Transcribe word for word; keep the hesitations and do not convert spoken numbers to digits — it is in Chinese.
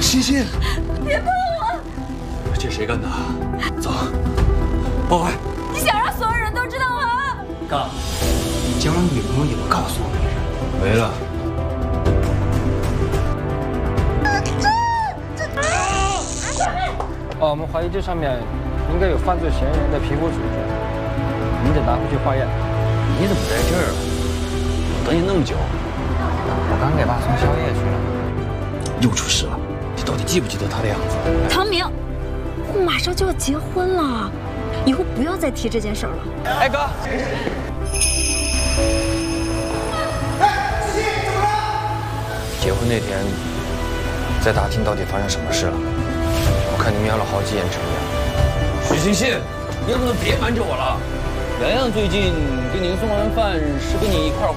欣欣， 别碰我！ 这谁干的？走，报案！ 你想让所有人都知道啊？ 哥，你交了女朋友也不告诉我们一声。 没了。 哦，我们怀疑这上面应该有犯罪嫌疑人的皮肤组织，你得拿回去化验。 你怎么在这儿啊？我等你那么久。 我刚给爸送宵夜去了。 又出事了，你到底记不记得他的样子？ 唐明，我马上就要结婚了，以后不要再提这件事儿了。 哎哥，结婚那天，在大厅到底发生什么事了？ 我看你瞄了好几眼陈阳。 许欣欣，你能不能别瞒着我了？ 洋洋最近给您送完饭，是跟你一块儿。